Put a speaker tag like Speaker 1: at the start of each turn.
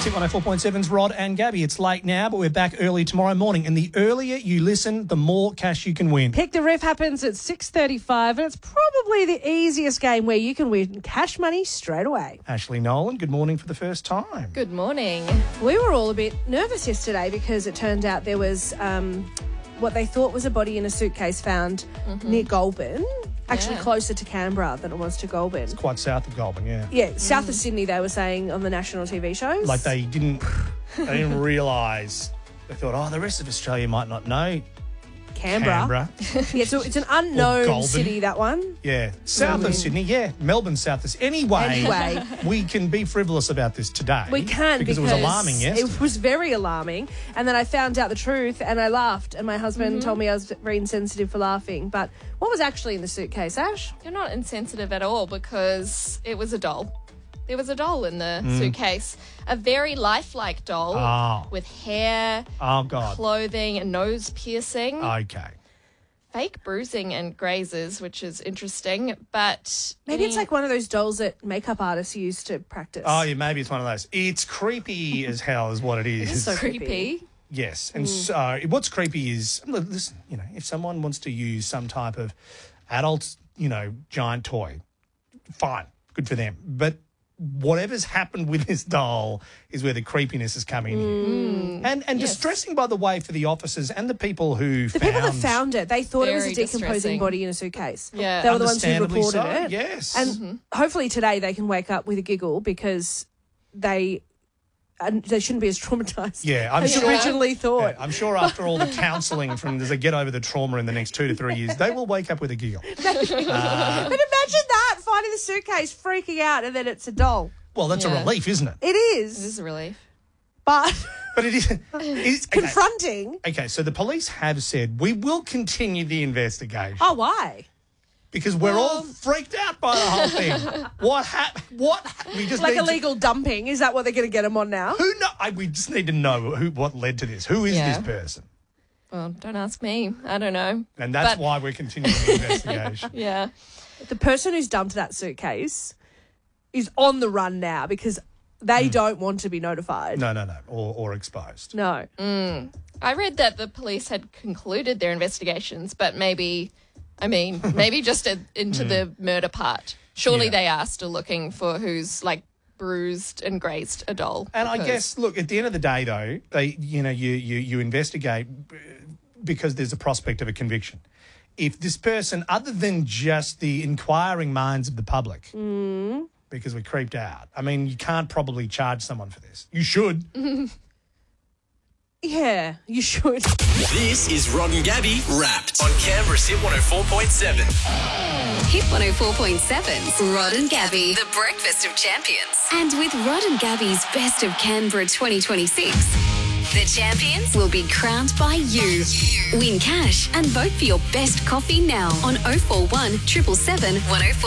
Speaker 1: Hit 104.7's Rod and Gabby. It's late now, but we're back early tomorrow morning. And the earlier you listen, the more cash you can win.
Speaker 2: Pick the Riff happens at 6:35, and it's probably the easiest game where you can win cash money straight away.
Speaker 1: Ashley Nolan, good morning for the first time.
Speaker 3: Good morning.
Speaker 2: We were all a bit nervous yesterday because it turned out there was what they thought was a body in a suitcase found near Goulburn, actually closer to Canberra than it was to Goulburn.
Speaker 1: It's quite south of Goulburn, yeah.
Speaker 2: Yeah, south of Sydney, they were saying on the national TV shows.
Speaker 1: Like they didn't realise. They thought, oh, the rest of Australia might not know Canberra.
Speaker 2: Yeah, so it's an
Speaker 1: Or
Speaker 2: unknown
Speaker 1: Goulburn.
Speaker 2: city, that one.
Speaker 1: Yeah, south of Sydney, yeah. Melbourne, south of Sydney. Anyway, we can be frivolous about this today.
Speaker 2: We can
Speaker 1: because it was alarming, yes?
Speaker 2: It was very alarming. And then I found out the truth and I laughed. And my husband told me I was very insensitive for laughing. But what was actually in the suitcase, Ash?
Speaker 3: You're not insensitive at all because it was a doll. There was a doll in the suitcase. A very lifelike doll with hair, clothing, and nose piercing.
Speaker 1: Okay.
Speaker 3: Fake bruising and grazes, which is interesting. But
Speaker 2: Maybe it's like one of those dolls that makeup artists use to practice.
Speaker 1: Oh, yeah, maybe it's one of those. It's creepy as hell is what it is.
Speaker 3: it's so creepy.
Speaker 1: Yes, and so what's creepy is, listen, if someone wants to use some type of adult, giant toy, fine, good for them. But whatever's happened with this doll is where the creepiness is coming in. And distressing, by the way, for the officers and the people who
Speaker 2: people that found it, they thought it was a
Speaker 3: Very
Speaker 2: decomposing
Speaker 3: distressing.
Speaker 2: body in a suitcase.
Speaker 3: Yeah.
Speaker 2: They were the ones who
Speaker 1: Understandably
Speaker 2: reported
Speaker 1: so,
Speaker 2: it.
Speaker 1: yes.
Speaker 2: And hopefully today they can wake up with a giggle because they shouldn't be as traumatised as originally thought.
Speaker 1: Yeah, I'm sure after all the counselling from as they get over the trauma in the next 2 to 3 years, they will wake up with a giggle.
Speaker 2: But imagine that, finding the suitcase, freaking out, and then it's a doll.
Speaker 1: Well, that's a relief, isn't it?
Speaker 2: It
Speaker 3: It
Speaker 2: is.
Speaker 3: is a relief.
Speaker 2: But
Speaker 1: But it is. It's
Speaker 2: confronting.
Speaker 1: Okay, so the police have said, we will continue the investigation.
Speaker 2: Oh, why?
Speaker 1: Because we're all freaked out by the whole thing. What? We just
Speaker 2: Like
Speaker 1: need
Speaker 2: illegal dumping. Is that what they're going to get them on now?
Speaker 1: To, who know? We just need to know what led to this. Who is this person?
Speaker 3: Well, don't ask me. I don't know.
Speaker 1: And that's why we're continuing the investigation.
Speaker 3: Yeah.
Speaker 2: The person who's dumped that suitcase is on the run now because they don't want to be notified.
Speaker 1: No. Or exposed.
Speaker 2: No.
Speaker 3: I read that the police had concluded their investigations, but maybe just into the murder part. Surely they are still looking for who's bruised and grazed a doll.
Speaker 1: And I guess, look, at the end of the day, though, you investigate because there's a prospect of a conviction. If this person, other than just the inquiring minds of the public, because we're creeped out, you can't probably charge someone for this. You should.
Speaker 2: Yeah, you should.
Speaker 4: This is Rod and Gabby Wrapped on Canberra's Hit 104.7.
Speaker 5: Hit 104.7's Rod and Gabby, the breakfast of champions. And with Rod and Gabby's Best of Canberra 2026, the champions will be crowned by you. Win cash and vote for your best coffee now on 041 777 104.